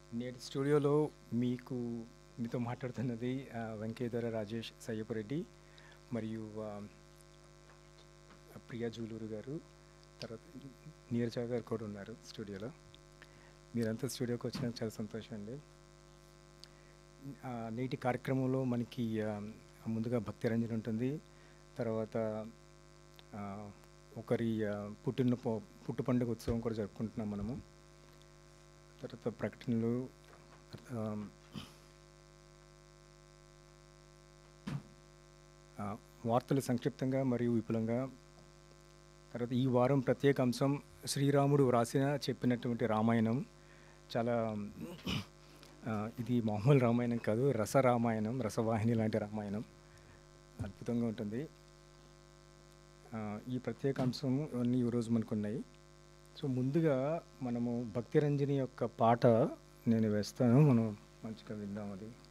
నేటి స్టూడియోలో మీకు మీతో మాట్లాడుతున్నది వెంకయ్యధర రాజేష్ సయ్యపురెడ్డి మరియు ప్రియా జూలూరు గారు, తర్వాత నీరజ గారు కూడా ఉన్నారు స్టూడియోలో. మీరంతా స్టూడియోకి వచ్చినందుకు చాలా సంతోషం అండి. నేటి కార్యక్రమంలో మనకి ముందుగా భక్తి రంజన్ ఉంటుంది. తర్వాత ఒకరి పుట్టు పండుగ ఉత్సవం కూడా జరుపుకుంటున్నాం మనము. తర్వాత ప్రకటనలు, వార్తలు సంక్షిప్తంగా మరియు విపులంగా. తర్వాత ఈ వారం ప్రత్యేక అంశం శ్రీరాముడు చెప్పినటువంటి రామాయణం. చాలా ఇది మామూలు రామాయణం కాదు, రసరామాయణం, రసవాహిని లాంటి రామాయణం. అద్భుతంగా ఉంటుంది. ఈ ప్రత్యేక అంశం అన్నీ ఈరోజు మనకు ఉన్నాయి. సో ముందుగా మనము భక్తి రంజని యొక్క పాట నేను వేస్తాను, మనం మంచిగా విందాం. అది